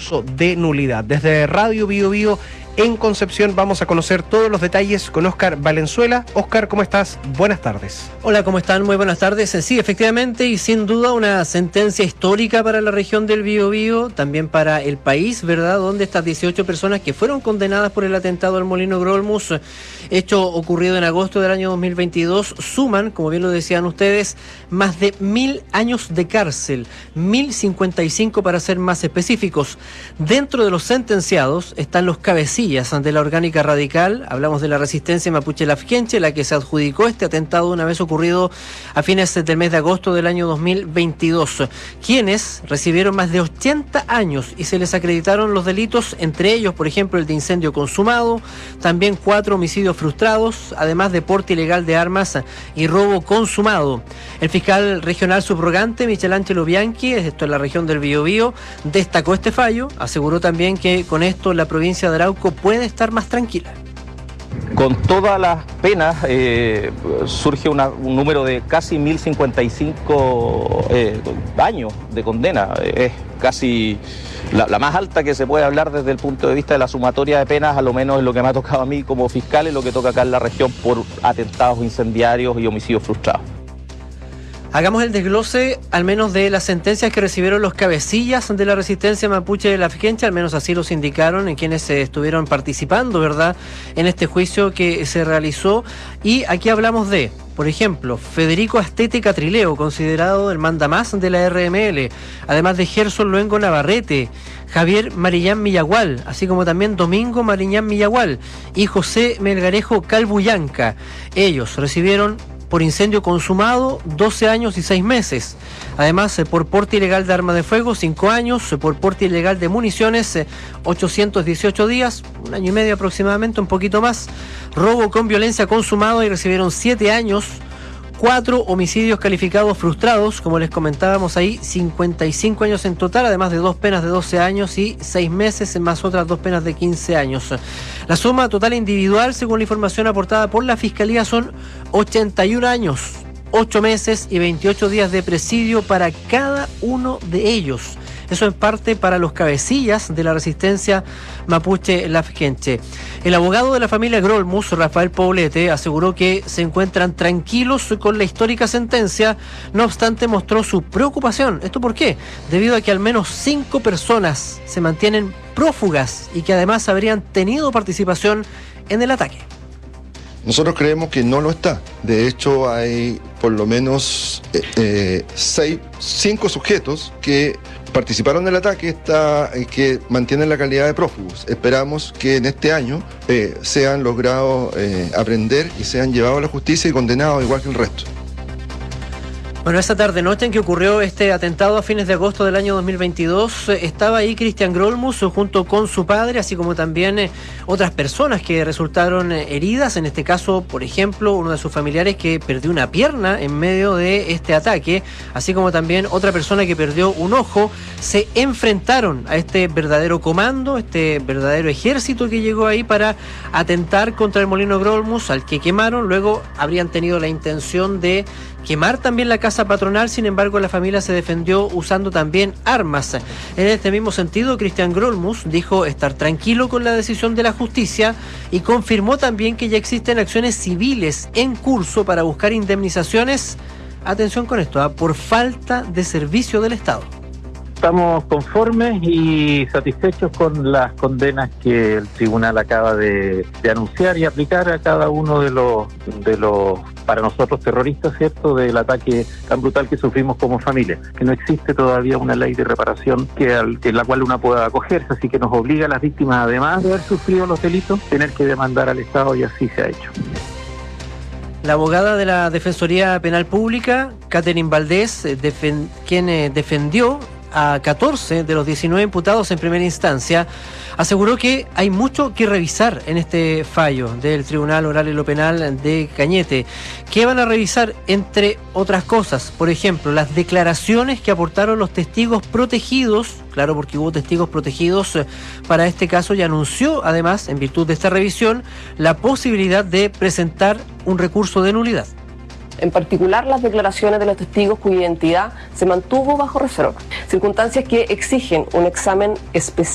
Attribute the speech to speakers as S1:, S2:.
S1: recurso de nulidad. Desde Radio Bío Bío en Concepción vamos a conocer todos los detalles con Óscar Valenzuela. Óscar, ¿cómo estás? Buenas tardes.
S2: Hola, ¿cómo están? Muy buenas tardes. Sí, efectivamente, y sin duda una sentencia histórica para la región del Biobío, también para el país, ¿verdad? Donde estas 18 personas que fueron condenadas por el atentado al Molino Grolmus, hecho ocurrido en agosto del año 2022, suman, como bien lo decían ustedes, más de 1000 años de cárcel, 1055 para ser más específicos. Dentro de los sentenciados están los cabecillas de la Orgánica Radical. Hablamos de la Resistencia Mapuche Lafkenche, la que se adjudicó este atentado una vez ocurrido a fines del mes de agosto del año 2022, quienes recibieron más de 80 años y se les acreditaron los delitos, entre ellos, por ejemplo, el de incendio consumado, también 4 homicidios frustrados, además de porte ilegal de armas y robo consumado. El fiscal regional subrogante, Michelangelo Bianchi, esto en la región del Biobío, destacó este fallo, aseguró también que con esto la provincia de Arauco puede estar más tranquila.
S3: Con todas las penas surge un número de casi 1055 años de condena. Es casi la más alta que se puede hablar desde el punto de vista de la sumatoria de penas, a lo menos es lo que me ha tocado a mí como fiscal y lo que toca acá en la región por atentados incendiarios y homicidios frustrados.
S2: Hagamos el desglose al menos de las sentencias que recibieron los cabecillas de la Resistencia Mapuche de Lafkenche, al menos así los indicaron en quienes estuvieron participando, ¿verdad?, en este juicio que se realizó. Y aquí hablamos de, por ejemplo, Federico Astete Catrileo, considerado el mandamás de la RML, además de Gerson Luengo Navarrete, Javier Mariñán Millagual, así como también Domingo Mariñán Millagual y José Melgarejo Calbuyanca. Ellos recibieron por incendio consumado 12 años y 6 meses. Además, por porte ilegal de arma de fuego, 5 años. Por porte ilegal de municiones, 818 días, un año y medio aproximadamente, un poquito más. Robo con violencia consumado y recibieron 7 años. 4 homicidios calificados frustrados, como les comentábamos ahí, 55 años en total, además de 2 penas de 12 años y 6 meses, más otras 2 penas de 15 años. La suma total individual, según la información aportada por la Fiscalía, son 81 años, 8 meses y 28 días de presidio para cada uno de ellos. Eso en parte para los cabecillas de la Resistencia Mapuche Lafkenche. El abogado de la familia Grolmus, Rafael Poblete, aseguró que se encuentran tranquilos con la histórica sentencia, no obstante mostró su preocupación. ¿Esto por qué? Debido a que al menos 5 personas se mantienen prófugas y que además habrían tenido participación en el ataque.
S4: Nosotros creemos que no lo está. De hecho, hay por lo menos 5 sujetos que participaron del ataque que mantienen la calidad de prófugos. Esperamos que en este año sean logrados aprender y sean llevados a la justicia y condenados igual que el resto.
S2: Bueno, esa tarde-noche en que ocurrió este atentado a fines de agosto del año 2022, estaba ahí Cristian Grolmus junto con su padre, así como también otras personas que resultaron heridas. En este caso, por ejemplo, uno de sus familiares que perdió una pierna en medio de este ataque, así como también otra persona que perdió un ojo. Se enfrentaron a este verdadero comando, este verdadero ejército que llegó ahí para atentar contra el Molino Grolmus, al que quemaron. Luego habrían tenido la intención de quemar también la casa patronal, sin embargo la familia se defendió usando también armas. En este mismo sentido, Cristian Grolmus dijo estar tranquilo con la decisión de la justicia y confirmó también que ya existen acciones civiles en curso para buscar indemnizaciones, atención con esto, por falta de servicio del Estado.
S5: Estamos conformes y satisfechos con las condenas que el tribunal acaba de anunciar y aplicar a cada uno de los para nosotros terroristas, ¿cierto?, del ataque tan brutal que sufrimos como familia. Que no existe todavía una ley de reparación que la cual uno pueda acogerse, así que nos obliga a las víctimas, además de haber sufrido los delitos, tener que demandar al Estado, y así se ha hecho.
S2: La abogada de la Defensoría Penal Pública, Catherine Valdés, quien defendió a 14 de los 19 imputados en primera instancia, aseguró que hay mucho que revisar en este fallo del Tribunal Oral y lo Penal de Cañete. ¿Qué van a revisar? Entre otras cosas, por ejemplo, las declaraciones que aportaron los testigos protegidos, claro, porque hubo testigos protegidos para este caso, y anunció además, en virtud de esta revisión, la posibilidad de presentar un recurso de nulidad.
S6: En particular, las declaraciones de los testigos cuya identidad se mantuvo bajo reserva, circunstancias que exigen un examen especial